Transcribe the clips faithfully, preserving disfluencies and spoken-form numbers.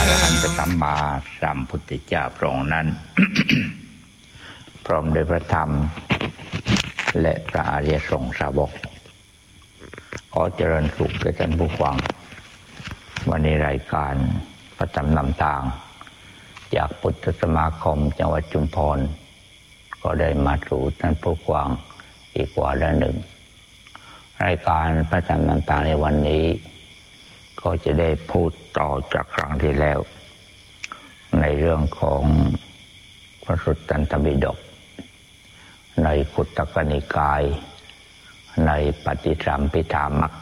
รหันตสัมมาสัมพุทธเจ้าพระองค์นั้น พร้อมด้วยพระธรรมและพระอริยสงฆ์สาวกขอเจริญสุขแก่ท่านผู้ฟังวันนี้รายการประจำนำทางจากพุทธสมาคมจังหวัดชุมพรก็ได้มาสู่ท่านผู้ฟังอีกวาระหนึ่งรายการประจำนำทางในวันนี้ก็จะได้พูดต่อจากครั้งที่แล้วในเรื่องของพระสุตตันตปิฎกในคุตตกนิกายในปฏิสัมภิธามัค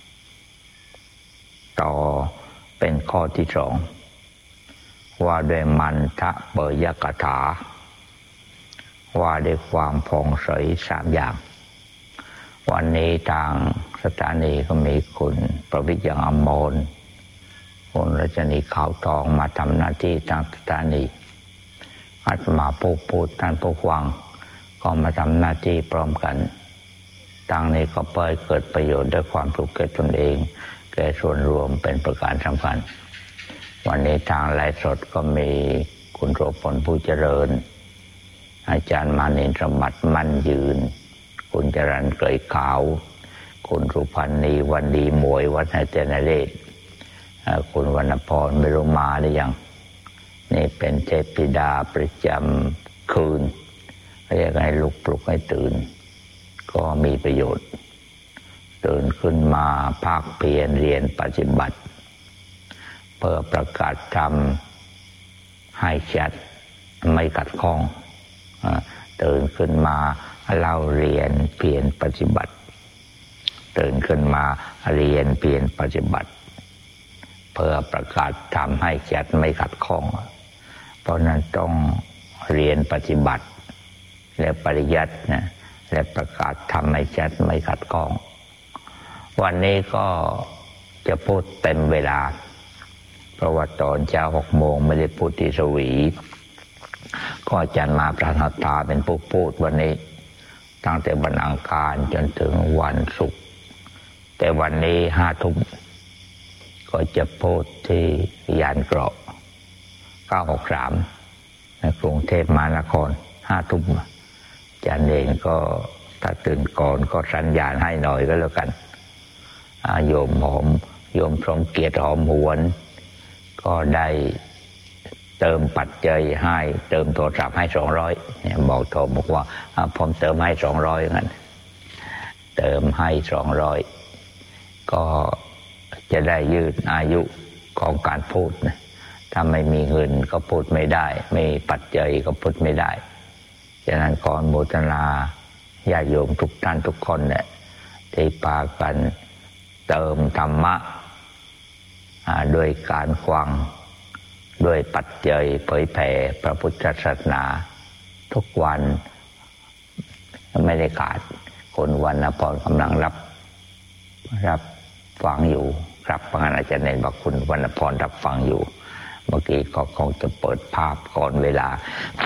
ต่อเป็นข้อที่สองว่าด้วยมันทะเปยกถาว่าด้วยความผ่องใสสามอย่างวันนี้ทางสถานีก็มีคุณประวิตรยังอมรคุณรัชนีขาวทองมาทำหน้าที่ทางสถานีอาตมาผู้พูดท่านผู้ฟังก็มาทำหน้าที่พร้อมกันทางนี้ก็เพื่อเกิดประโยชน์ด้วยความสุขแก่ตนเองแก่ส่วนรวมเป็นประการสำคัญวันนี้ทางไลฟ์สดก็มีคุณโสพลผู้เจริญอาจารย์มานินทร์มัดมั่นยืนคุณจรัญเกยขาวคุณสุพรรณีวันดีมวยวัฒนเจนเรศคุณวรรณพรไม่รู้มาหรือยังนี่เป็นเทพธิดาประจำคืนเรียกให้ลุกปลุกให้ตื่นก็มีประโยชน์ตื่นขึ้นมาภาคเพียรเรียนปฏิบัติเพื่อประกาศธรรมให้ชัดไม่ขัดข้องตื่นขึ้นมาเล่าเรียนเพียรปฏิบัติตื่นขึ้นมาเรียนเพียรปฏิบัติเพื่อประกาศธรรมให้ชัดไม่ขัดข้องเพราะนั้นต้องเรียนปฏิบัติและปริยัตินะและประกาศธรรมให้ชัดไม่ขัดข้องวันนี้ก็จะพูดเต็มเวลาเพราะว่าตอนเช้าหกโมงไม่ได้พูดที่สวีก็อาจารย์มาพระหัตถาเป็นผู้พูดวันนี้ตั้งแต่วันอังคารจนถึงวันศุกร์แต่วันนี้ห้าทุ่มก็จะพูดที่ยานเกราะเก้าหกสามในกรุงเทพมหานครห้าทุ่มอาจารย์เองก็ถ้าตื่นก่อนก็สัญญาณให้หน่อยก็แล้วกันโยมหอมโยมสมเกียรติหอมหวนก็ได้เติมปัจจัยให้เติมโทรศัพท์ให้สองร้อยเนี่ยบอกโทรบอกว่าผมเติมให้สองร้อยงั้นเติมให้สองร้อยก็จะได้ยืดอายุของการพูดนะถ้าไม่มีเงินก็พูดไม่ได้ไม่ปัจจัยก็พูดไม่ได้ฉะนั้นขออนุโมทนาญาติโยมทุกท่านทุกคนเนี่ยที่พากันเติมธรรมะโดยการฟังด้วยปัจจัยเผยแผ่พระพุทธศาสนาทุกวันไม่ได้ขาดคนวรรณพรกำลังรับรับฟังอยู่ครับพระอาจารย์เนรบอกคุณวรรณพรรับฟังอยู่เมื่อกี้ก็คงจะเปิดภาพก่อนเวลา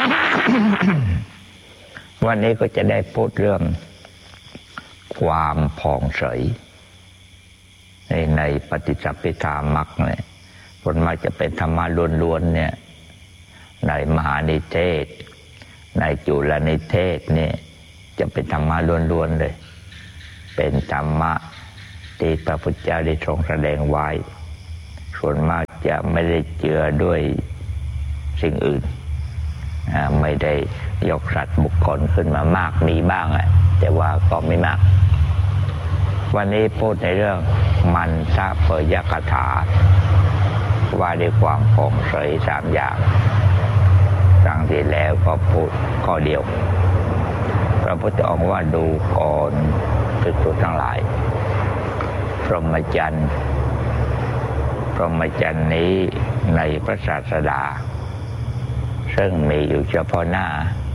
วันนี้ก็จะได้พูดเรื่องความผ่องใสในในปฏิสัมภิธามัคเนี่ยผลมาจะเป็นธรรมะล้วนๆเนี่ยในมหานิเทศในจุลนิเทศเนี่ยจะเป็นธรรมะล้วนๆเลยเป็นธรรมะที่พระพุทธเจ้าได้ทรงแสดงไว้ส่วนมากจะไม่ได้เจือด้วยสิ่งอื่นไม่ได้ยกสัตว์บุคคลขึ้นมามากมีบ้างแหละแต่ว่าก็ไม่มากวันนี้พูดในเรื่องมันทะเปยกถาว่าด้วยความผ่องใสสามอย่างครั้งที่แล้วก็พูดข้อเดียวพระพุทธองค์ว่าดูก่อนภิกษุทั้งหลายพรหมจรรย์พรหมจรรย์นี้ในพระศาสดาซึ่งมีอยู่เฉพาะหน้า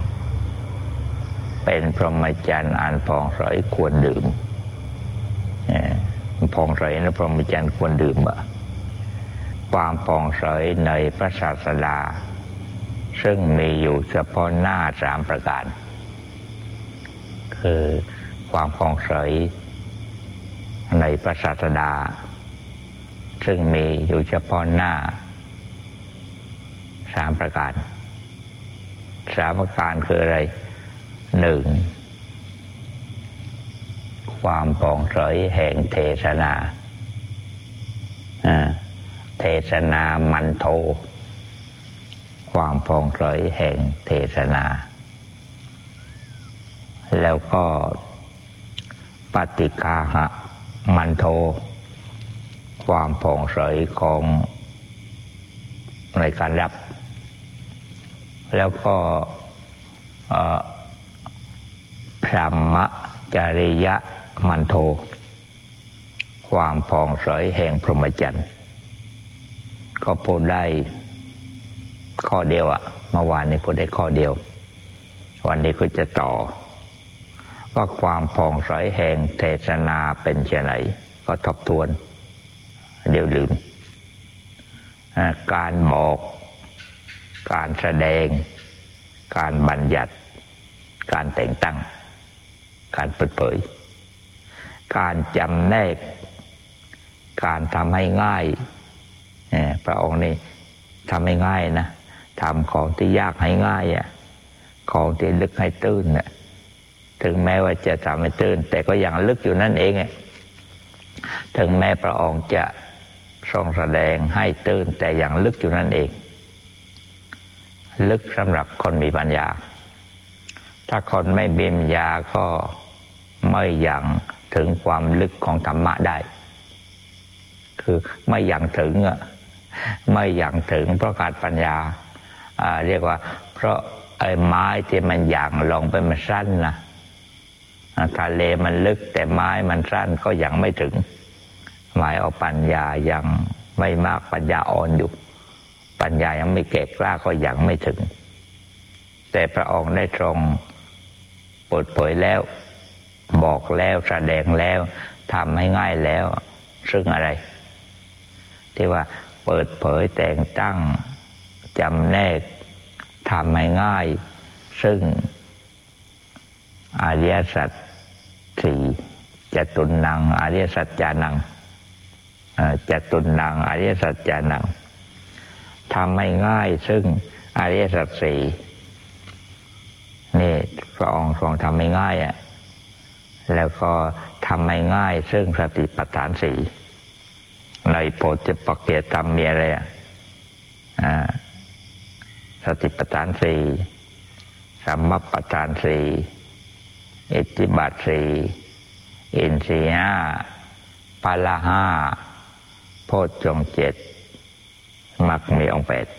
เป็นพรหมจรรย์อันผ่องใสควรดื่มผ่องใสนะพรหมจรรย์ควรดื่มอะความผ่องใสในพระศาสดาซึ่งมีอยู่เฉพาะหน้าสามประการคือความผ่องใสในพระศาสดาซึ่งมีอยู่เฉพาะหน้าสามประการสามประการคืออะไรหนึ่งความผ่องใสแห่งเทศนาเทศนามันโทความผ่องใสแห่งเทศนาแล้วก็ปฏิฆาหะมันโทความผ่องใสของในการรับแล้วก็พรหมจริยมันโทความผ่องใสแห่งพรหมจรรย์ก็พูดได้ข้อเดียวอะเมื่อวานนี้พูดได้ข้อเดียววันนี้ก็จะต่อว่าความผ่องใสแห่งเทศนาเป็นเช่นไรก็ทบทวนเดี๋ยวลืมการบอกการแสดงการบัญญัติการแต่งตั้งการเปิดเผยการจำแนกการทำให้ง่ายพระองค์นี่ทำให้ง่ายนะทำของที่ยากให้ง่ายอ่ะของที่ลึกให้ตื้นน่ะถึงแม้ว่าจะทำให้ตื้นแต่ก็ยังลึกอยู่นั่นเองอ่ะถึงแม้พระองค์จะทรงแสดงให้ตื้นแต่ยังลึกอยู่นั่นเองลึกสำหรับคนมีปัญญาถ้าคนไม่มีปัญญาก็ไม่ยังถึงความลึกของธรรมะได้คือไม่ยังถึงอ่ะไม่ยังถึงเพราะขาดปัญญาเรียกว่าเพราะไอ้ไม้ที่มันอย่างลงไปมันสั้นนะทะเลมันลึกแต่ไม้มันสั้นก็ยังไม่ถึงหมายเอาปัญญายังไม่มากปัญญาอ่อนอยู่ปัญญายังไม่แก่กล้าก็ยังไม่ถึงแต่พระองค์ได้ทรงเปิดเผยแล้วบอกแล้วแสดงแล้วทำให้ง่ายแล้วซึ่งอะไรที่ว่าเปิดเผยแต่งตั้งจำแนกทำให้ง่ายซึ่งอริยสัจสี่จตุรนังอริยสัจจานังจตุรนังอริยสัจจานังทำให้ง่ายซึ่งอริยสัจสี่นี่พระองค์ทรงทำให้ง่ายอ่ะแล้วก็ทำให้ง่ายซึ่งสติปัฏฐานสี่ในโพธิปักเกียรติธรรมมีอะไรอ่ะสติปัฏฐานสี่สัมมัปปทานสี่อิทธิบาทสี่อินทรีย์ห้าพละห้าโพชฌงค์เจ็ดมรรคมีองค์แปด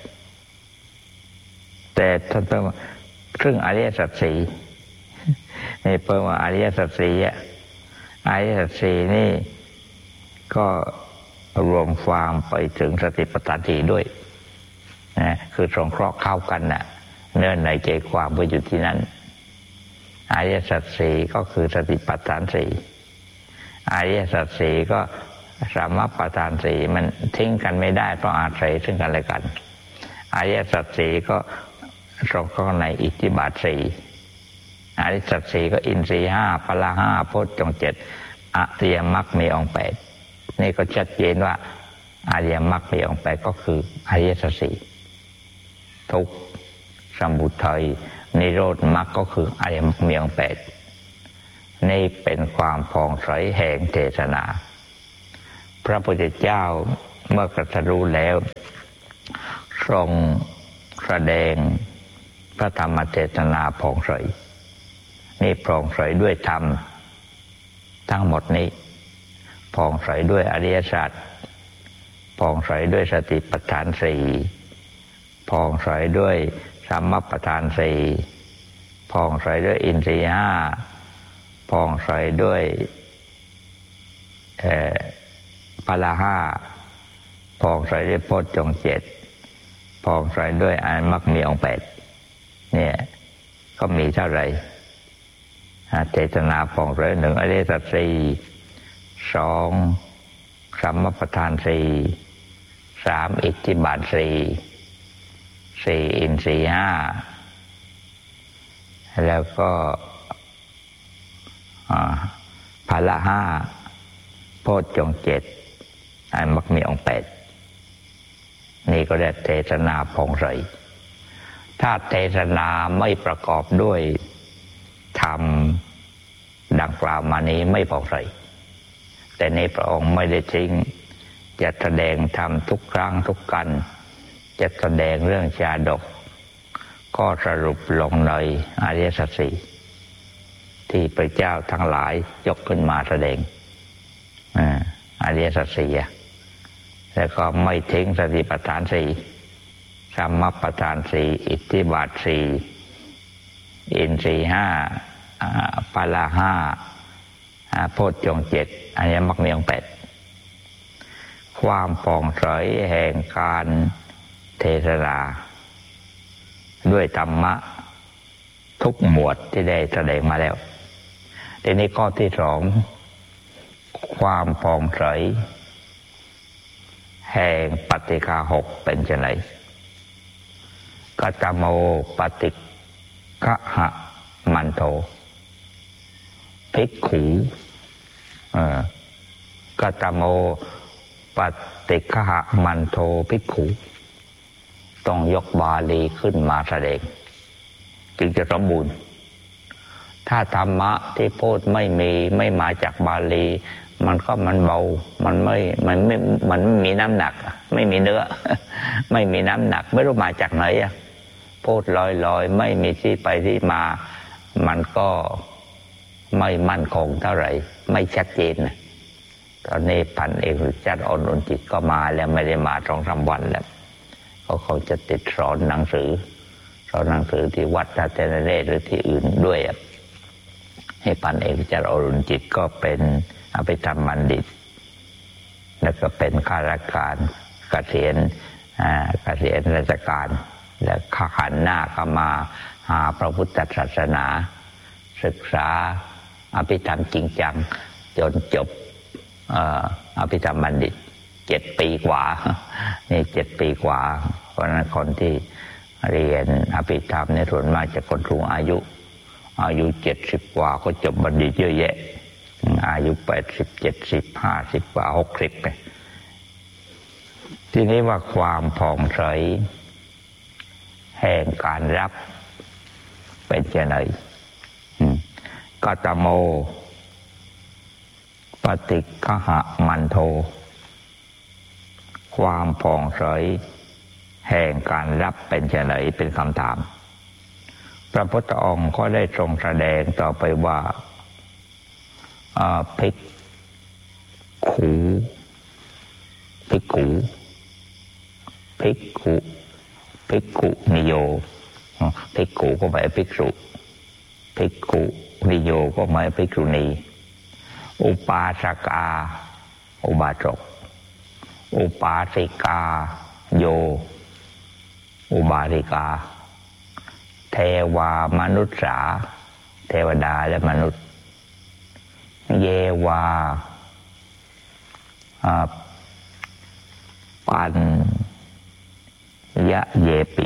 แต่ท่านเพิ่มครึ่งอริยสัจสี่นี่เพิ่มว่าอริยสัจสี่อ่ะอริยสัจสี่นี่ก็รวมความไปถึงสติปัฏฐานสี่ด้วยนะคือสงเคราะห์เข้ากันน่ะเนื่องในใจความไปอยู่ที่นั้นอริยสัจสี่ก็คือสติปัฏฐานสี่อริยสัจสี่ก็สัมมัปปทานสี่มันทิ้งกันไม่ได้เพราะอาศัยซึ่งกันและกันอริยสัจสี่ก็สงเคราะห์ในอิทธิบาทสี่อริยสัจสี่ก็อินทรีย์ห้าพละห้าโพชฌงค์เจ็ดอริยมรรคมีองค์แปดนี่ก็ชัดเจนว่าอริยมรรคมีองค์แปดก็คืออริยสัจสี่ทุกข์สมุทัยนิโรธมรรคก็คืออริยมรรคมีองค์แปดนี่เป็นความผ่องใสแห่งเทศนาพระพุทธเจ้าเมื่อกตรัสรู้แล้วทรงแสดงพระธรรมเทศนาผ่องใสนี่ผ่องใสด้วยธรรมทั้งหมดนี้ผ่องใสด้วยอริยสัจผ่องใสด้วยสติปัฏฐานสี่ผ่องใสด้วยสัมมัปปทานสี่ผ่องใสด้วยอินทรีย์ห้าผ่องใสด้วยพละห้าผ่องใสด้วยโพชฌงค์เจ็ดผ่องใสด้วยอริยมรรคมีองค์แปดเนี่ยก็มีเท่าไหร่เทศนาผ่องใสหนึ่งอริยสัจสี่สองสัมมัปปทานสี่สามอิทธิบาทสี่สี่อินทรีย์ห้าแล้วก็พละห้าโพชฌงค์เจ็ดอริยมรรคมีองค์แปดนี่ก็ได้เทศนาผ่องใสถ้าเทศนาไม่ประกอบด้วยธรรมดังกล่าวมานี้ไม่ผ่องใสแต่ในพระองค์ไม่ได้ทิ้งจะแสดงธรรมทุกครั้งทุกกันจะแสดงเรื่องชาดกก็สรุปลงในอริยสัจสี่ที่พระเจ้าทั้งหลายยกขึ้นมาแสดงอริยสัจสี่แล้วก็ไม่ทิ้งสติปัฏฐานสี่สัมมาปัฏฐานสี่อิทธิบาทสี่อินทรีย์ห้าพละห้าโพชฌงค์เจ็ดอริยมรรคมีองค์แปดความผ่องใสแห่งการเทศนาด้วยธรรมะทุกหมวดที่ได้แสดงมาแล้วทีนี้ข้อที่สองความผ่องใสแห่งปฏิฆาหกเป็นไฉนกัตโมปฏิฆะมันโทภิกขุกัตโมปฏิฆะมันโทภิกขุต้องยกบาลีขึ้นมาแสดงจึงจะสมบูรณ์ถ้าธรรมะที่พูดไม่มีไม่มาจากบาลีมันก็มันเบามันไม่มันไม่มันไม่มีน้ำหนักไม่มีเนื้อไม่มีน้ำหนักไม่รู้มาจากไหนอ่ะพูดลอยๆไม่มีที่ไปที่มามันก็ไม่มั่นคงเท่าไหร่ไม่ชัดเจนตอนนี้พันเอกสุชาติ อนุจิตก็มาแล้วไม่ได้มาสองสามวันแล้วเขาเขาจะติดสอนหนังสือสอนหนังสือที่วัดท่าเทนเรศหรือที่อื่นด้วยให้พันเอกสุชาติ อนุจิตก็เป็นอภิธรรมบัณฑิตแล้วก็เป็นข้าราชการเกษียณเกษียณราชการแล้วขันหน้าก็มาหาพระพุทธศาสนาศึกษาอภิธรรมจริงจังจนจบอภิธรรมบัณฑิตเจ็ดปีกว่านี่เจ็ดปีกว่าเพราะนั้นคนที่เรียนอภิธรรมในส่วนมากจะคนสูงอายุอายุเจ็ดสิบกว่าก็จบบัณฑิตเยอะแยะอายุแปดสิบเจ็ดสิบห้าสิบกว่าหกสิบไปทีนี้ว่าความผ่องใสแห่งการรับเป็นไฉนกัตโมปฏิฆะมันโทความผ่องใสแห่งการรับเป็นไฉนเป็นคำถามพระพุทธองค์ก็ได้ทรงแสดงต่อไปว่าภิกขุภิกขุภิกขุภิกขุนิโยภิกขุก็หมายภิกษุภิกขุนิโยก็หมายภิกษุณีอุปาสกาอุบาสกอุปาสิกาโยอุบาสิกาเทวามนุษย์สาเทวดาและมนุษย์เยวาปัญญะเยปิ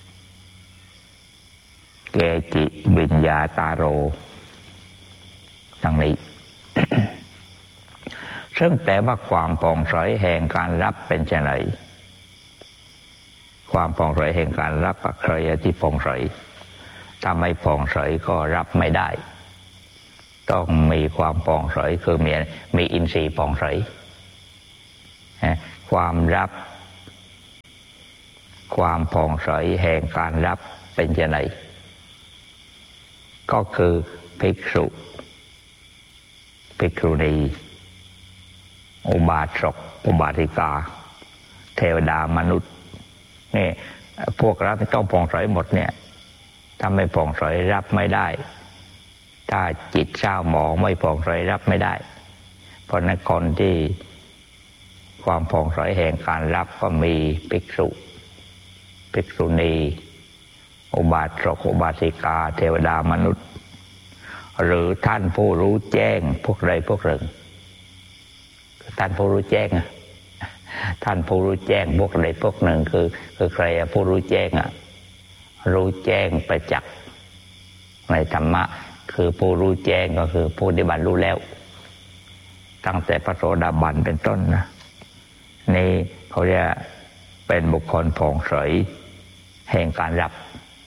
เกจิวิญญาตาโรดังนี้ ซึ่งแปลว่าความผ่องใสแห่งการรับเป็นไฉนความผ่องใสแห่งการรับใครที่ผ่องใสถ้าไม่ผ่องใสก็รับไม่ได้ต้องมีความผ่องใสคือมีมีอินทรีย์ผ่องใสความรับความผ่องใสแห่งการรับเป็นไฉนก็คือภิกษุภิกษุณีอุบาสกอุบาสิกาเทวดามนุษย์นี่พวกรับต้องผ่องใสหมดเนี่ยถ้าไม่ผ่องใสรับไม่ได้ถ้าจิตเศร้าหมองไม่ผ่องใสรับไม่ได้เพราะนั้นคนที่ความผ่องใสแห่งการรับก็มีภิกษุภิกษุณีอุบาสกอุบาสิกาเทวดามนุษย์หรือท่านผู้รู้แจ้งพวกใดพวกหนึ่งท่านผู้รู้แจ้งท่านผู้รู้แจ้งพวกใดพวกหนึ่งคือคือใครผู้รู้แจ้งอ่ะรู้แจ้งประจักษ์ในธรรมะคือผู้รู้แจ้งก็คือผู้ที่บรรลุแล้วตั้งแต่พระโสดาบันเป็นต้นนะนี่เขาเรียกเป็นบุคคลผ่องใสแห่งการรับ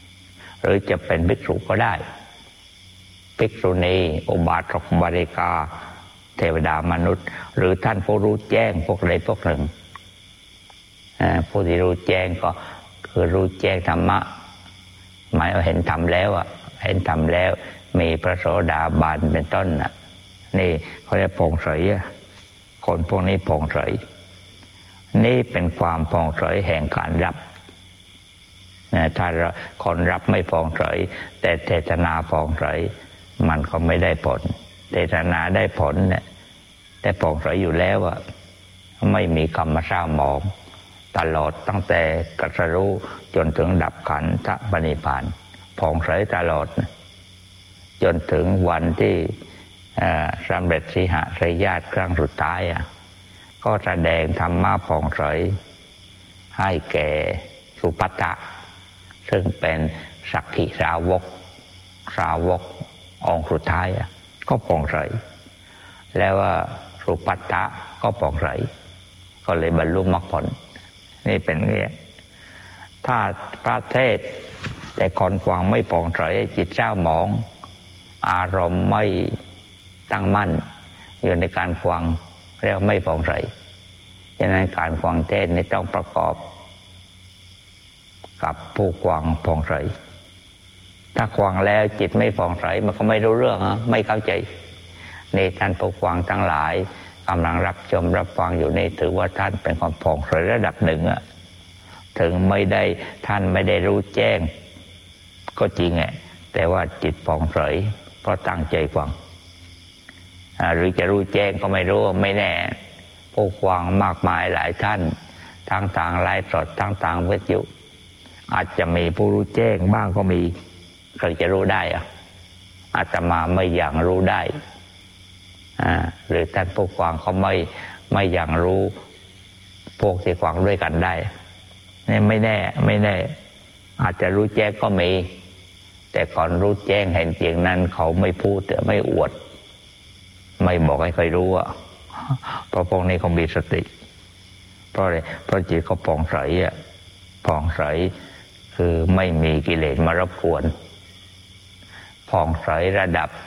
หรือจะเป็นภิกษุก็ได้ภิกษุณีอุบาสกบาริกาเทวดามนุษย์หรือท่านผู้รู้แจ้งพวกใดพวกหนึ่งผู้ที่รู้แจ้งก็คือรู้แจ้งธรรมะหมายว่าเห็นธรรมแล้วอ่ะเห็นธรรมแล้วมีพระโสดาบันเป็นต้นน่ะนี่เขาเรียกผ่องใสคนพวกนี้ผ่องใสนี่เป็นความผ่องใสแห่งการรับถ้าคนรับไม่ผ่องใสแต่เทศนาผ่องใสมันก็ไม่ได้ผลเทศนาได้ผลเนี่ยแต่ผ่องใสอยู่แล้วอ่ะไม่มีกรรมเศร้าหมองตลอดตั้งแต่ตรัสรู้จนถึงดับขันธปณิพพานผ่องใสตลอดจนถึงวันที่สำเร็จสิหสยญาติครั้งสุดท้ายอ่ะก็แสดงธรรมะผ่องใสให้แก่สุภัตตะซึ่งเป็นสักขิสาวกสาวกองค์สุดท้ายอ่ะก็ผ่องใสแล้วว่าสุภัตตะก็ผ่องใสก็เลยบรรลุมรรคผลนี่เป็นอย่างนี้ถ้าพระเทศแต่คนฟังไม่ผ่องใสจิตเศร้าหมองอารมณ์ไม่ตั้งมั่นอยู่ในการฟังเรียกไม่ผ่องใสฉะนั้นการฟังเทศนี่ต้องประกอบกับผู้ฟังผ่องใสถ้าฟังแล้วจิตไม่ผ่องใสมันก็ไม่รู้เรื่องไม่เข้าใจนี่ท่านผู้ฟังทั้งหลายกำลังรับชมรับฟังอยู่นี่ถือว่าท่านเป็นคนผ่องใสระดับหนึ่งอะถึงไม่ได้ท่านไม่ได้รู้แจ้งก็จริงอะแต่ว่าจิตผ่องใสเพราะตั้งใจฟังหรือจะรู้แจ้งก็ไม่รู้ไม่แน่ผู้ฟังมากมายหลายท่านทั้งทางไลฟ์สดทั้งทางวิทยุอาจจะมีผู้รู้แจ้งบ้างก็มีใครจะรู้ได้อะอาตมาไม่อย่างรู้ได้อ่าหรือท่านผู้ฟังเขาไม่ไม่อย่างรู้พวกที่ฟังด้วยกันได้นี่ไม่แน่ไม่แน่อาจจะรู้แจ้งก็มีแต่ก่อนรู้แจ้งเห็นจริงนั้นเขาไม่พูดไม่อวดไม่บอกให้ใครรู้อ่ะเพราะพวกนี้เขามีสติเพราะอะไรเพราะจิตเขาผ่องใสอ่ะผ่องใสคือไม่มีกิเลสมารบกวนผ่องใสระดับ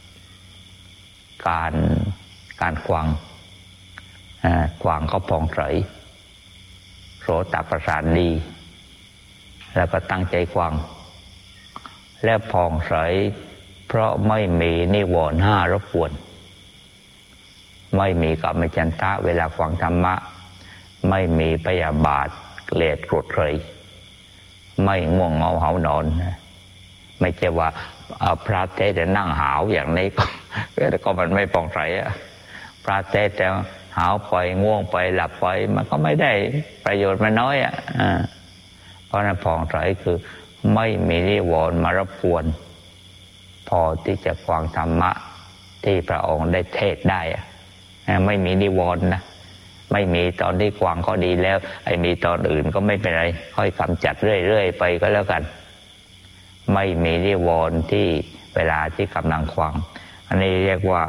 การการควังควังเขาผ่องใสโสตประสาทดีแล้วก็ตั้งใจควังและผ่องใสเพราะไม่มีนิวรณ์ห้ารบกวนไม่มีกัมมฉันทะเวลาฟังธรรมะไม่มีพยาบาทเกลียดโกรธเคืองไม่ง่วงเหงาหานอนไม่ใช่ว่าพระเทศจะนั่งหาวอย่างนี้ก็ก็มันไม่ผ่องใสอ่ะพระเทศจะหาวไปง่วงไปหลับไปมันก็ไม่ได้ประโยชน์มันน้อยอ่ะเพราะนั้นผ่องใสคือไม่มีนิวรณ์มารบกวนพอที่จะฟังธรรมะที่พระองค์ได้เทศได้ไม่มีนิวรณ์นะไม่มีตอนที่กวางก็ดีแล้วไอ้มีตอนอื่นก็ไม่เป็นไรค่อยกำจัดเรื่อยๆไปก็แล้วกันไม่มีนิวรณ์ที่เวลาที่กำลังกวางอันนี้เรียกว่า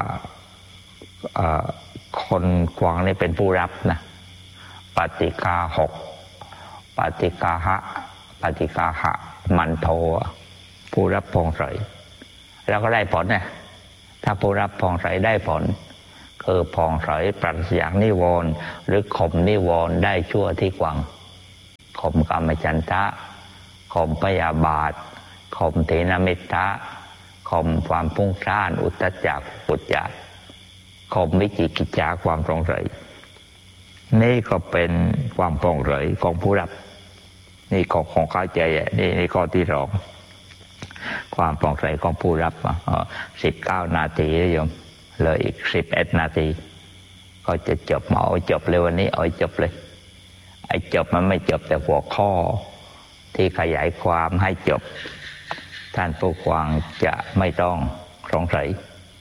คนกวางนี่เป็นผู้รับนะปฏิฆาหกปฏิฆาหะปฏิฆาหะมันโทผู้รับผ่องใสแล้วก็ได้ผลนะถ้าผู้รับผ่องใสได้ผลคือผ่องใสปราศจากนิวรณ์หรือข่มนิวรณ์ได้ชั่วที่กวางข่มกามฉันทะข่มพยาบาทข่มถีนมิทธะข่มความพุ่งซ่านอุทธัจจะปุจจาข่มวิจิกิจฉาความสงสัยนี่ก็เป็นความผ่องใสของผู้รับนี่ของของเข้าใจอ่ะนี่นี่ข้อที่สองความผ่องใสของผู้รับสิบเก้านาทีนะโยมเหลืออีกสิบเอ็ดนาทีก็จะจบมาเอาจบเลยวันนี้เอาจบเลยไอ้จบมันไม่จบแต่หัวข้อที่ขยายความให้จบท่านผู้ฟังจะไม่ต้องสงสัย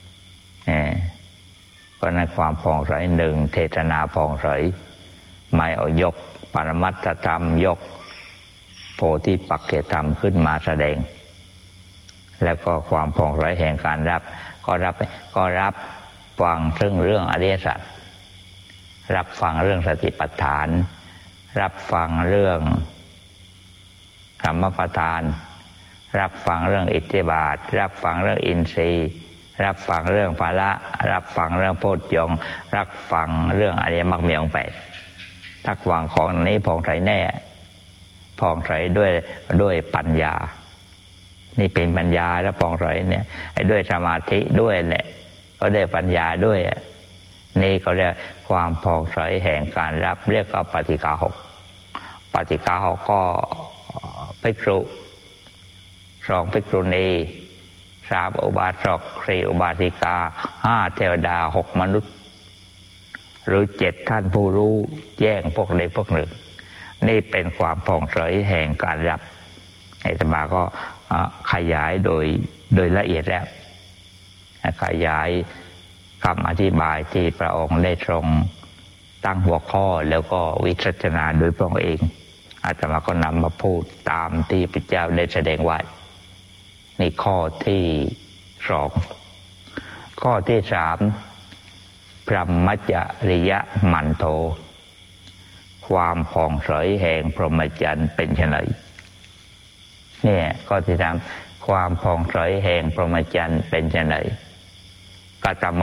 เพราะนั้นความผ่องใสหนึ่งเทศนาผ่องใสไม่เอายกปรมัตถธรรมยกโพธิปักเขธรรมขึ้นมาแสดงแล้วก็ความผ่องใสแห่งการรับก็รับก็รับฟังซึ่งเรื่องอริยสัจรับฟังเรื่องสติปัฏฐานรับฟังเรื่องธรรมประทานรับฟังเรื่องอิทธิบาทรับฟังเรื่องอินทรีย์รับฟังเรื่องภาระรับฟังเรื่องโพชฌงค์รับฟังเรื่องอริยมรรคมีองค์แปดถ้าฟังของนี้ผ่องใสแน่ผ่องใสด้วยด้วยปัญญานี่เป็นปัญญาแล้วผ่องใสเนี่ยไอ้ด้วยสมาธิด้วยแหละก็ได้ปัญญาด้วยนี่เขาเรียกความผ่องใสแห่งการรับเรียกว่าปฏิฆาหกปฏิฆาหกก็ภิกษุสองภิกษุณีสามอุบาสกสี่อุบาสิกาห้าเทวดาหกมนุษย์หรือเจ็ดท่านผู้รู้แจ้งพวกใดพวกหนึ่งนี่เป็นความผ่องใสแห่งการรับอาตมาก็ขยายโดยโดยละเอียดแล้วขยายคำอธิบายที่พระองค์ได้ทรงตั้งหัวข้อแล้วก็วิจัชนาโดยพระองค์เองอาตมาก็นำมาพูดตามที่พระเจ้าได้แสดงไว้นี่ข้อที่สองข้อที่สามพรหมจริยมัณโฑความผ่องใสแห่งพรหมจรรย์เป็นไฉนเนี่ยข้อที่สามความผ่องใสแห่งพรหมจรรย์เป็นไฉนกัตตโม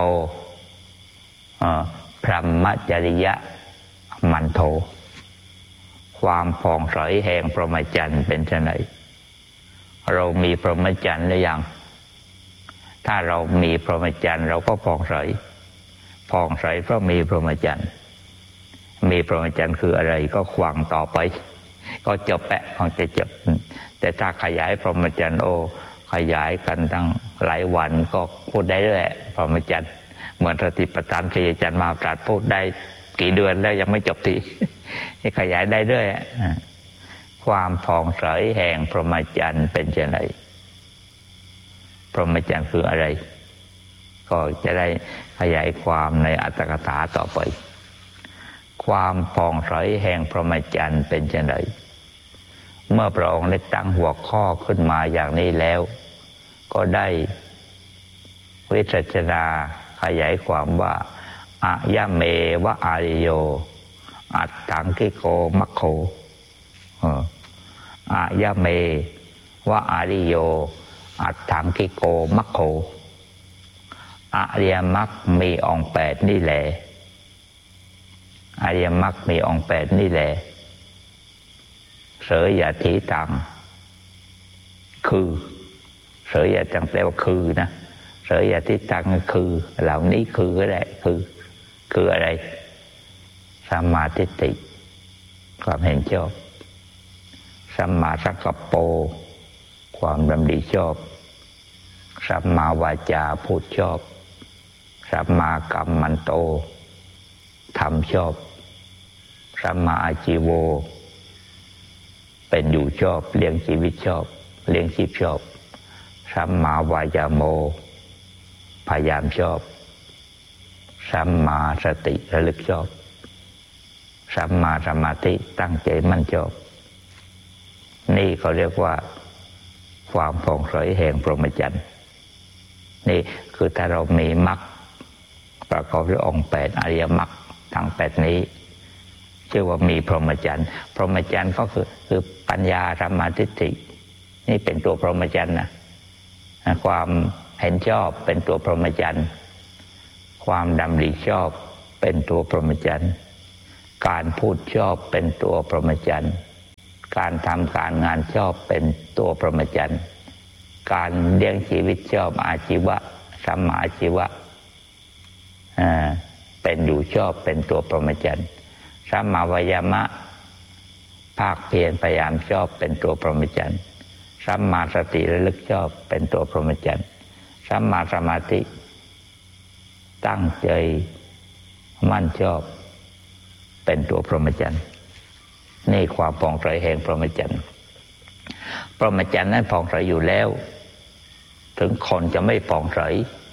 พรหมจริยมัณโฑความผ่องใสแห่งพรหมจรรย์เป็นไฉนเรามีพรหมจรรย์หรือยังถ้าเรามีพรหมจรรย์เราก็ผ่องใสผ่องใสเพราะมีพรหมจรรย์มีพรหมจรรย์คืออะไรก็ขวางต่อไปก็จบแปะของจะจบแต่ถ้าขยายพรหมจรรย์โอขยายกันตั้งหลายวันก็พูดได้เรื่อยพรหมจรรย์เหมือนสติปัฏฐานสี่อาจารย์มาตรัสพูดได้กี่เดือนแล้วยังไม่จบทีขยายได้เรื่อยความผ่องใสแห่งพรหมจรรย์เป็นไฉนพรหมจรรย์คืออะไรก็จะได้ขยายความในอัตถกถาต่อไปความผ่องใสแห่งพรหมจรรย์เป็นไฉนเมื่อพระองค์ได้ตั้งหัวข้อขึ้นมาอย่างนี้แล้วก็ได้วิจัชนาขยายความว่าอะยะเมวะอาริโยอัตถังคิโกมัคโคอะยะเมวะอาริโยอัตถังคิโกมัคโคอริยมรรคมีองค์แปดนี่แหละอริยมรรคมีองค์แปดนี่แหละเสยยะถีตังคือเสยยะตังแปลว่าคือนะเสยยะถีตังคือเหล่านี้คือก็ได้คือคืออะไรสัมมาทิฏฐิความเห็นชอบสัมมาสังกัปโปความดำริชอบสัมมาวาจาพูดชอบสัมมากัมมันโตทำชอบสัมมาอาชีโวเป็นอยู่ชอบเลี้ยงชีวิตชอบเลี้ยงชีพชอบสัมมาวายาโมพยายามชอบสัมมาสติระลึกชอบสัมมาสมาธิตั้งใจมั่นชอบนี่เขาเรียกว่าความผ่องใสแห่งพรหมจรรย์นี่คือถ้าเรามีมรรคประกอบด้วยองค์แปดอริยมรรคทั้งแปดนี้ชื่อว่ามีพรหมจรรย์พรหมจรรย์ก็คือคือปัญญาสัมมาทิฏฐินี่เป็นตัวพรหมจรรย์นะความเห็นชอบเป็นตัวพรหมจรรย์ความดำริชอบเป็นตัวพรหมจรรย์การพูดชอบเป็นตัวพรหมจรรย์การทำการงานชอบเป็นตัวพรหมจรรย์การเลี้ยงชีวิตชอบอาชีวะสัมมาอาชีวะเป็นอยู่ชอบเป็นตัวพรหมจรรย์สัมมาวายามะภาคเพียรพยายามชอบเป็นตัวพรหมจรรย์สัมมาสติระลึกชอบเป็นตัวพรหมจรรย์สัมมาสมาธิตั้งใจมั่นชอบเป็นตัวพรหมจรรย์นี่ความผ่องใสแห่งพรหมจรรย์พรหมจรรย์นั้นผ่องใสอยู่แล้วถึงคนจะไม่ผ่องใส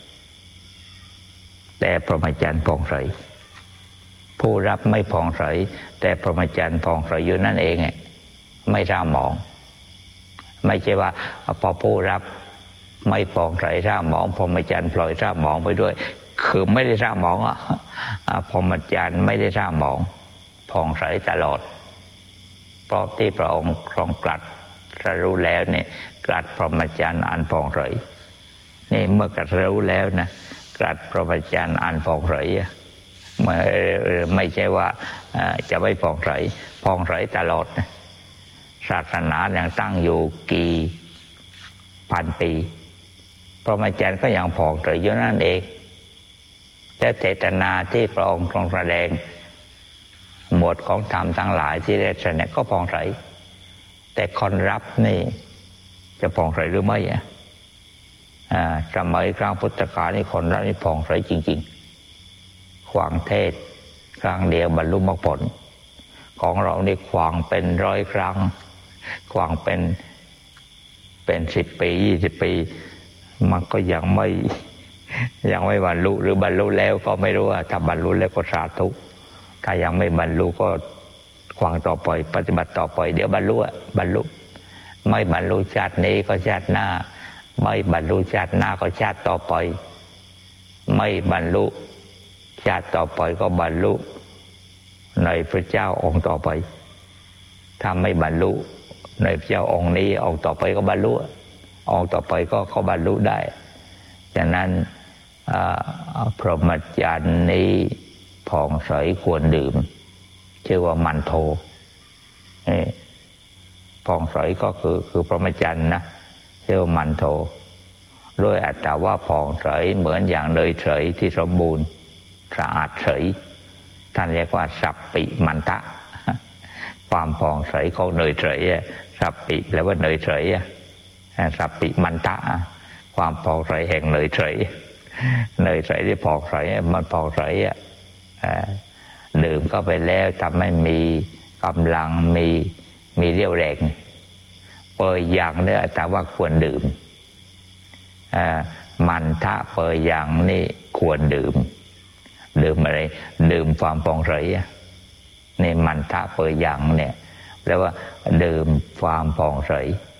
แต่พรหมจรรย์ผ่องใสผู้รับไม่ผ่องใสแต่พรหมจรรย์ผ่องใสอยู่นั่นเองไม่ร่าหมองไม่ใช่ว่าพอผู้รับไม่ผ่องใสร่าหมองพรหมจรรย์ปล่อยร่าหมองไปด้วยคือไม่ได้ร่าหมองอ่ะพรหมจรรย์ไม่ได้ร่าหมองผ่องใสตลอดเพราะที่พระองค์ทรงตรัสถ้ารู้แล้วเนี่ยกลัดพรหมจรรย์อันผ่องใสนี่เมื่อกลัดรู้แล้วนะกลัดพรหมจรรย์อันผ่องใสไม่ไม่ใช่ว่าจะไม่ผ่องใสผ่องใสตลอดนะศาสนายังตั้งอยู่กี่พันปีพรหมจรรย์ก็ยังผ่องใสอยู่นั่นเองแต่เจตนาที่พระองค์ทรงแสดงหมวดของธรรมทั้งหลายที่ได้แสดงก็ผ่องใสแต่คนรับนี่จะผ่องใสหรือไม่อ่ะสมัยครั้งพุทธกาลนี่คนรับนี่ผ่องใสจริงๆขวางเทศครั้งเดียวบรรลุมรรคผลของเรานี่ขวางเป็นร้อยครั้งขวางเป็นเป็นสิบปียี่สิบปีมันก็ยังไม่ยังไม่บรรลุหรือบรรลุแล้วก็ไม่รู้ว่าถ้าบรรลุแล้วก็สาธุถ้ายังไม่บรรลุก็ขวางต่อไปปฏิบัติต่อไปเดี๋ยวบรรลุอ่ะบรรลุไม่บรรลุชาตินี้ก็ชาติหน้าไม่บรรลุชาติหน้าก็ชาติต่อไปไม่บรรลุชาติต่อไปก็บรรลุในพระเจ้าองค์ต่อไปถ้าไม่บรรลุในพระเจ้าองค์นี้องค์ต่อไปก็บรรลุองค์ต่อไปก็เขาบรรลุได้ฉะนั้นพรหมจรรย์นี้ผ่องใสควรดื่มชื่อว่ามันโทผ่องใสก็คือคือพรหมจรรย์นะชื่อว่ามันโทด้วยอัตถาว่าผ่องใสเหมือนอย่างเนยใสที่สมบูรณ์สะอาดใสท่านเรียกว่าสัพปิมันทะความผ่องใสของเนยใสสัพปิแปลว่าเนยใสสัพปิมันทะความผ่องใสแห่งเนยใสเนยใสที่ผ่องใสมันผ่องใสดื่มเข้าไปแล้วทำให้มีกำลังมีมีเรี่ยวแรงเปยอย่างเนี่ยแต่ว่าควรดื่มมันทะเปยอย่างนี่ควรดื่มดื่มอะไรดื่มความผ่องใสนี่มันทะเปยอย่างเนี่ยแปลว่าดื่มความผ่องใส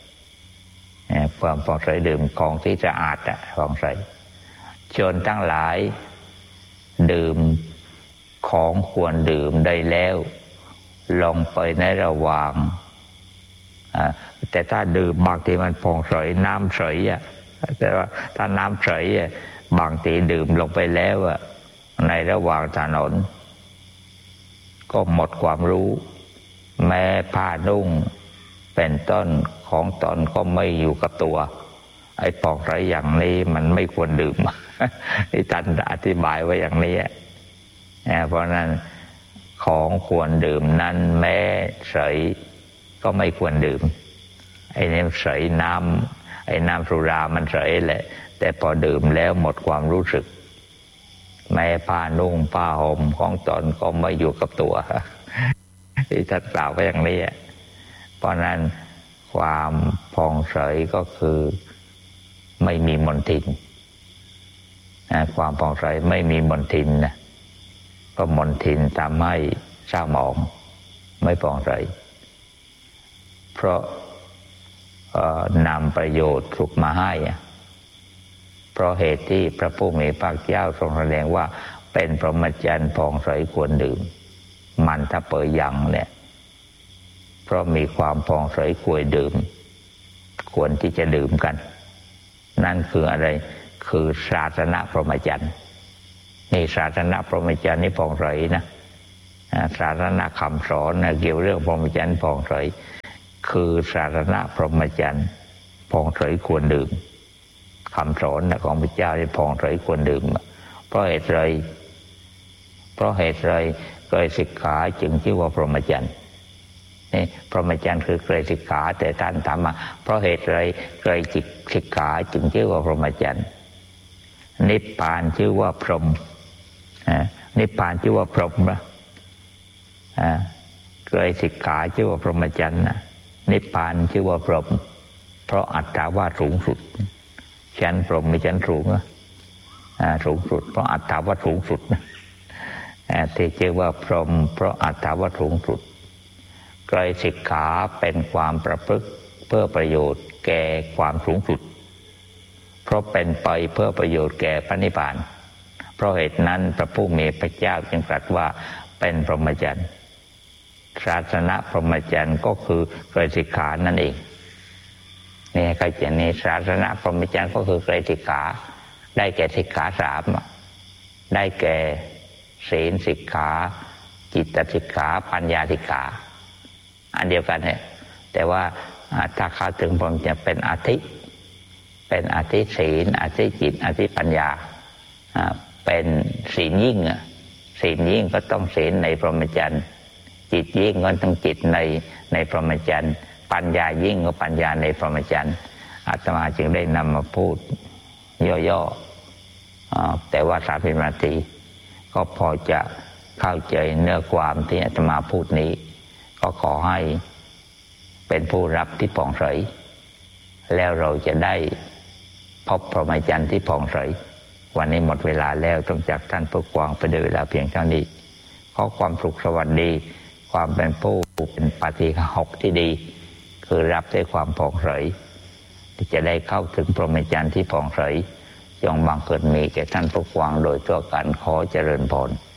ความผ่องใสดื่มของที่สะอาดอะผ่องใสชนทั้งหลายดื่มของควรดื่มได้แล้วลงไปในระหว่างแต่ถ้าดื่มบางทีมันผ่องใสน้ำใสอ่ะแต่ว่าถ้าน้ำใสบางทีดื่มลงไปแล้วอ่ะในระหว่างถนนก็หมดความรู้แม้ผ้านุ่งเป็นต้นของตนก็ไม่อยู่กับตัวไอ้ผ่องใสอย่างนี้มันไม่ควรดื่มที่ท่านอธิบายไว้อย่างนี้เพราะนั้นของควรดื่มนั้นแม้ใสก็ไม่ควรดื่มไอ้นี่ใสน้ำไอ้น้ำสุรามันใสแหละแต่พอดื่มแล้วหมดความรู้สึกแม้ผ้านุ่งผ้าห่มของตนก็ไม่อยู่กับตัวที่ท่านกล่าวไว้อย่างนี้เพราะนั้นความผ่องใสก็คือไม่มีมลทินความผ่องใสไม่มีมลทินนะก็มลทินทำให้เศร้าหมองไม่ผ่องใสเพราะนำประโยชน์สุขมาให้เพราะเหตุที่พระผู้มีพระเจ้าทรงแสดงว่าเป็นพรหมจรรย์ผ่องใสควรดื่มมันถ้าเปยยังเนี่ยเพราะมีความผ่องใสควรดื่มควรที่จะดื่มกันนั่นคืออะไรคือศาสนาพรหมจรรย์นี่ศาสนาพรหมจรรย์นี่ผ่องใสนะศาสนาคำสอนเกี่ยวเรื่องพรหมจรรย์ผ่องใสคือศาสนาพรหมจรรย์ผ่องใสควรดื่มคำสอนของพระเจ้าที่ผ่องใสควรดื่มเพราะเหตุไรเพราะเหตุไรไกรสิกขาจึงชื่อว่าพรหมจรรย์นี่พรหมจรรย์คือไกรสิกขาแต่ท่านถามมาเพราะเหตุไรไกรสิกขาจึงชื่อว่าพรหมจรรย์นิพพานชื่อว่าพรหมนิพพานชื่อว่าพรหมนะไกรสิกขาชื่อว่าพรหมจรรย์นะนิพพานชื่อว่าพรหมเพราะอัตถาว่าสูงสุดชั้นพรหมมีชั้นสูงนะสูงสุดเพราะอัตถาว่าสูงสุดนะที่ชื่อว่าพรหมเพราะอัตถาว่าสูงสุดไกรสิกขาเป็นความประพฤติเพื่อประโยชน์แก่ความสูงสุดเพราะเป็นไปเพื่อประโยชน์แก่พระนิพพานเพราะเหตุนั้นพระผู้มีพระเจ้าจึงตรัสว่าเป็นพรหมจรรย์ศาสนาพรหมจรรย์ก็คือไกรสิกขานั่นเองนี่ก็จะในศาสนาพรหมจรรย์ก็คือไตรสิกขาได้แก่สิกขาสามได้แก่ศีลสิกขาจิตสิกขาปัญญาสิกขาอันเดียวกันเนี่ยแต่ว่าถ้าเข้าถึงพรหมจรรย์เป็นอธิเป็นอธิศีลอธิจิตอธิปัญญาเป็นศีลยิ่งศีลยิ่งก็ต้องศีลในพรหมจรรย์จิตยิ่งก็ต้องจิตในในพรหมจรรย์ปัญญายิ่งก็ปัญญาในพรหมจรรย์อาตมาจึงได้นำมาพูดย่อๆแต่ว่าสามสิบนาทีก็พอจะเข้าใจเนื้อความที่อาตมาพูดนี้ก็ขอให้เป็นผู้รับที่ผ่องใสแล้วเราจะได้พบพรหมจรรย์ที่ผ่องใสวันนี้หมดเวลาแล้วต้องจากท่านผู้กวางไปด้วยเวลาเพียงเท่านี้ขอความสุขสวัสดีความเป็นผู้เป็นปาฏิหกที่ดีคือรับด้วยความผ่องใสที่จะได้เข้าถึงพรหมจรรย์ที่ผ่องใสจงบังเกิดมีแก่ท่านผู้กวางโดยทั่วกันขอเจริญพร